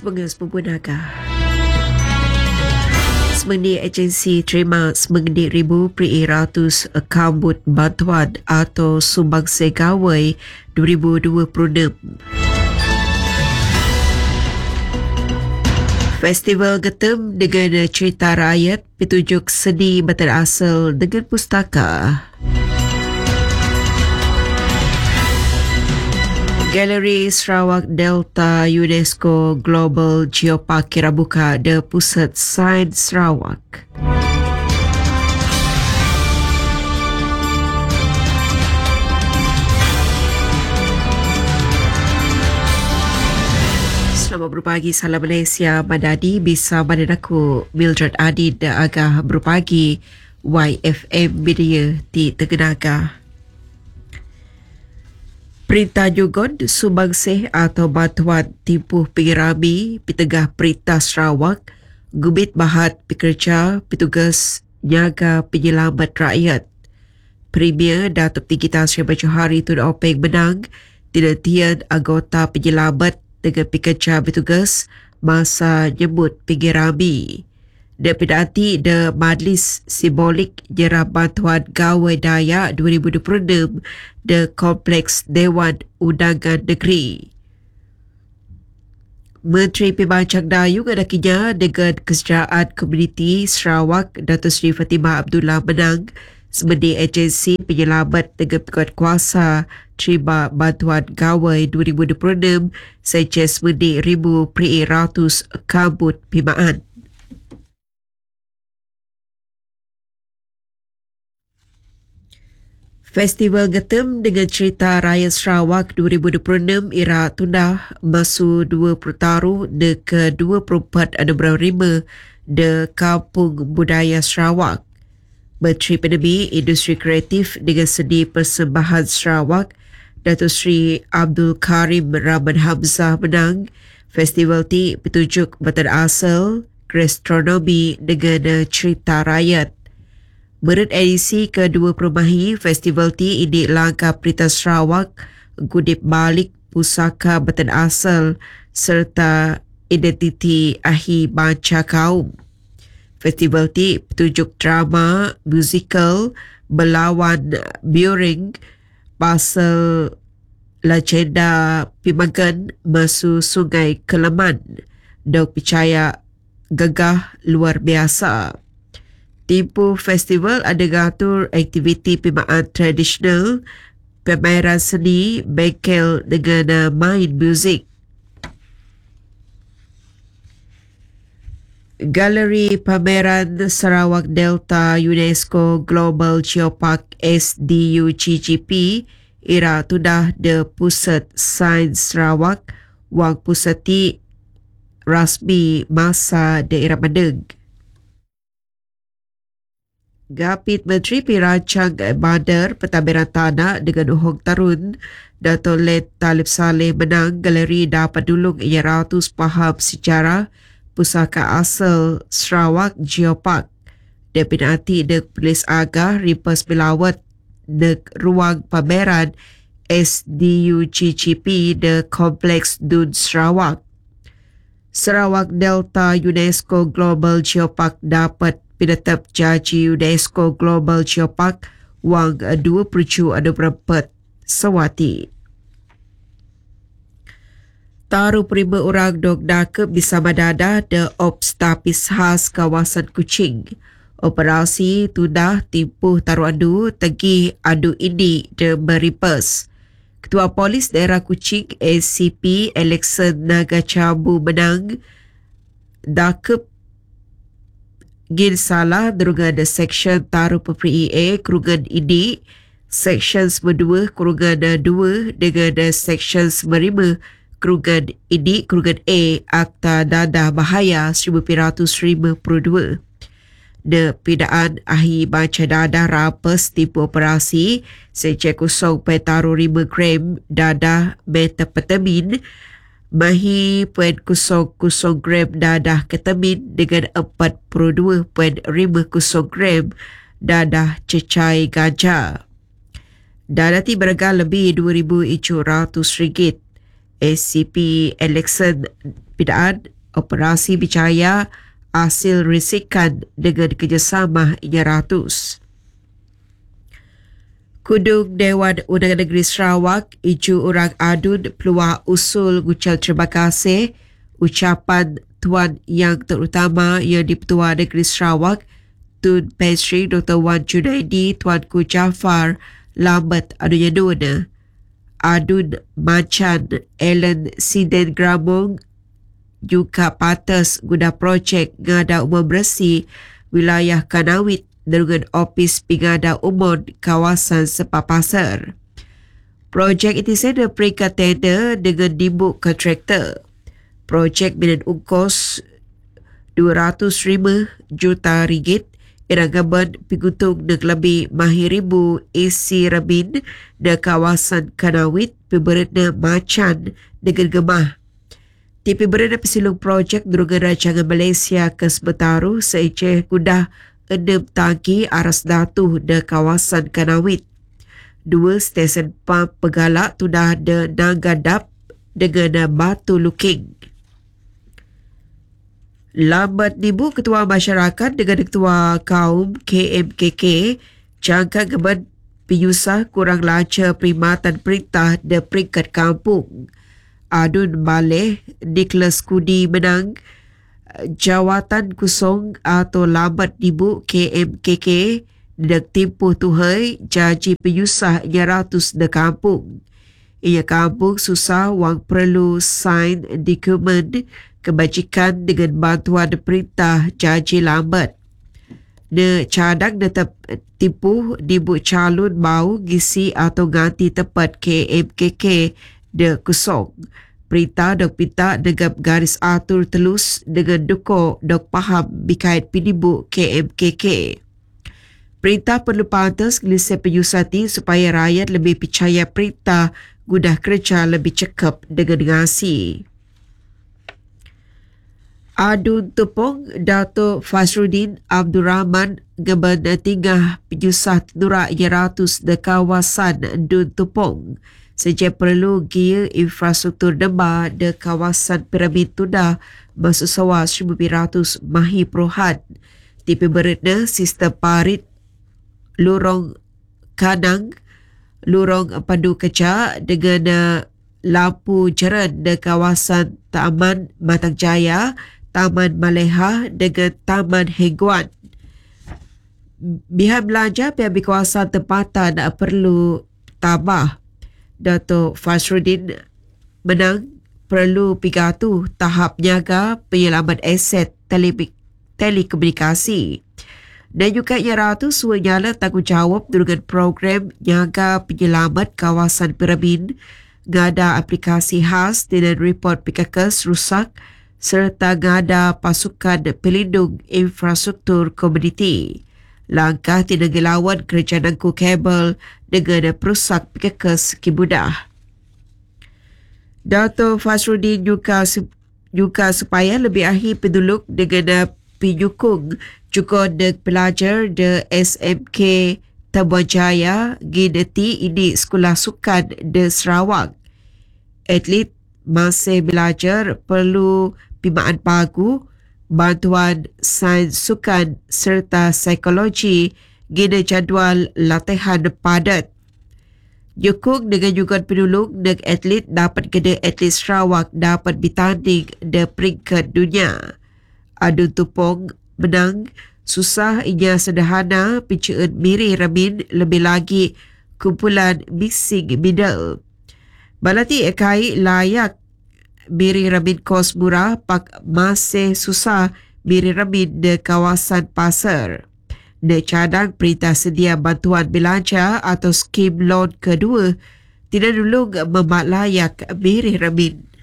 sebagai pembunaga. Semendik agensi terima 9,000 kambut bantuan atau sumbangsi gawai 2026. Festival Getem dengan cerita rakyat petunjuk seni matan asal dengan pustaka. Galeri Sarawak Delta UNESCO Global Geopark kira buka di Pusat Sains Sarawak. Selamat berpagi, salam Malaysia, Madadi bisa aku Mildred Adid agak berpagi YFM Media di Tegenaga. Perintah Jugon Sumbangsih atau bantuan timpuh pengirami Pitengah Perintah Sarawak Gubit Bahat Pekerja Petugas Nyaga Penyelamat Rakyat Premier Datuk Tinggi Tan Sri Johari Tun Openg menang tinantian anggota penyelamat dengan pekerja petugas masa nyebut pengirami. Daripada hati de Majlis Simbolik Nyerah Bantuan Gawai Dayak 2026 de Kompleks Dewan Undangan Negeri. Menteri Pembancang Dayung adakinya dengan Kesejahteraan Komuniti Sarawak Datuk Seri Fatimah Abdullah menang semendik agensi penyelamat dengan penguatkuasa terima bantuan gawai 2026 sejak semendik 1,000 kambut pimaan. Festival Getem dengan cerita Rakyat Sarawak 2026 Ira Tundah Masu 20 Taru de ke-24 Anugerah 5 de Kampung Budaya Sarawak. Menteri Pandemi Industri Kreatif dengan Seni Persembahan Sarawak Datuk Seri Abdul Karim Rahman Hamzah menang festival ti petunjuk matan asal gastronomi dengan cerita rakyat. Menurut edisi kedua Permahi, festival ti ini langkah Perintah Sarawak gudip balik pusaka matan asal serta identiti ahi banca kaum. Festival ti petunjuk drama, musikal, berlawan biuring, pasal legenda Pimagan masu Sungai Keleman. Dok percaya gagah luar biasa. Timpu festival ada gatur aktiviti pimaan tradisional, pameran seni, bengkel dengan main muzik. Galeri Pameran Sarawak Delta UNESCO Global Geopark SDU-GGP Ira Tundah de Pusat Sains Sarawak Wang Pusati rasmi masa daerah Bandung. Gapit Menteri Perancang Bandar Pentadbiran Tanah dengan Uhong Tarun Dato' Let Talib Saleh menang galeri dapat dulung ia ratus faham sejarah pusaka asal Sarawak Geopark. Dan pinati dek Polis Agah Ripas Melawat dek ruang pameran SDU-GGP de Kompleks Dun Sarawak. Sarawak Delta UNESCO Global Geopark dapat penetap jaji UNESCO Global Geopark wang 27 Sawati. Taruh 5 orang dok nakep bisa madada de Ops Tapis Khas kawasan Kuching. Operasi tundah timpuh taruh adu tegi adu ini de Meripes. Ketua Polis Daerah Kuching ACP Alexan Nagacambu menang nakep Gin salah derungan seksyen taruh PPEA kurungan ini, seksyen 2 kurungan 2 dengan seksyen 5 kurungan ini kurungan A Akta Dadah Bahaya 1952. De pidaan ahi baca dadah rapes tipu operasi sejak 0.5 gram dadah metapetamin Mahi 0.00 gram dadah ketamin dengan 42.50 gram dadah cecai ganja. Dadah ti berharga lebih RM2,700. SCP Alexan pidaan operasi berjaya hasil risikan dengan kerjasama Inyaratus. Kudung Dewan Undangan Negeri Sarawak, Iju Orang Adun peluang usul ngucap terima kasih ucapan Tuan Yang Terutama Yang di-Pertua Negeri Sarawak, Tun Pensri Dr. Wan Junaidi, Tuanku Jaafar Lambat Adunya Duna, Adun Macan, Ellen Sinden Gramong, juga patas guna projek ngada umum bersih wilayah Kanawit dengan Opis Pingada Umum kawasan Sepapasar. Projek itu ada peringkat tender dengan dibuk kontraktor. Projek dengan ungkos RM205 juta iragaman pigutung ng lebih mahiribu isi ramin na kawasan Kanawit pemberita Macan dengan gemah. Di pemberita pesilung projek Durungan Rancangan Malaysia ke Sebetaru seiceh kudah 6 tangki aras datu di kawasan Kanawit. 2 stesen pump pegalak tudah ada nanggadap dengan batu luking. Lambat nibu Ketua Masyarakat dengan Ketua Kaum KMKK jangka geban pinyusah kurang lancar perkhidmatan perintah di peringkat kampung. Adun Maleh Nicholas Kudi menang jawatan kosong atau lambat nibu KMKK dan tempoh tuhai janji penyusah Inyaratus di kampung. Ia kampung susah wang perlu sign dokumen kebajikan dengan bantuan perintah janji lambat. Ne cadang tetap tipu nibu calon mau gisi atau ganti tepat KMKK de kosong. Perintah dok pinta negap garis atur telus dengan duko dok paham bikait pinibu KMKK. Perintah perlu pantas gelisah penyusati supaya rakyat lebih percaya perintah guna kerja lebih cekap dengan ngasi. Adun Tupong Dato' Fazruddin Abdul Rahman geban tingah penyusah Nura Inyaratus di kawasan Dun Tupong. Sejak perlu gia infrastruktur dema di kawasan Piramid Tunda masuk sewa 1,500 mahi peruhan. Di pemberitna sistem parit, lorong kanang, lorong padu keca dengan lampu jeran di kawasan Taman Matang Jaya, Taman Maleha dengan Taman Hengguan. Pihak belanja pihak kawasan tempatan perlu tambah. Dato' Fazruddin menang perlu pigatu tahap niaga penyelamat aset telekomunikasi. Dan juga Inyaratus menyala tanggungjawab dengan program niaga penyelamat kawasan Piramid, ngada aplikasi khas dengan report PKK rusak serta ngada pasukan pelindung infrastruktur komuniti. Langkah tidak lawan kerja nangku kabel dengan perusak PKK Kibudah. Dato' Fazruddin juga supaya lebih akhir penduduk dengan penyukung juga dengan pelajar di SMK Tabuan Jaya Gineti ini sekolah sukan di Sarawak. Atlet masih belajar perlu pimaan pagu, bantuan sains sukan serta psikologi guna jadual latihan padat. Jukung dengan juga penolong dan atlet dapat kena atlet Sarawak dapat bertanding di peringkat dunia. Adun Tupong menang susah inya sederhana pencaan Miri Ramin lebih lagi kumpulan missing middle. Balati ekai layak Miri Ramin kos murah pak masih susah Miri Ramin di kawasan pasar. De cadang perintah sedia bantuan belanja atau skim loan kedua tidak dulu memak layak Miri Ramin.